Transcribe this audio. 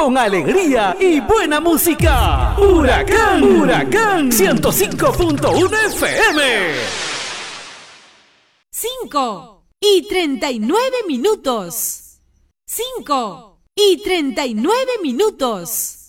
con alegría y buena música. Huracán, Huracán 105.1 FM. 5:39. 5:39.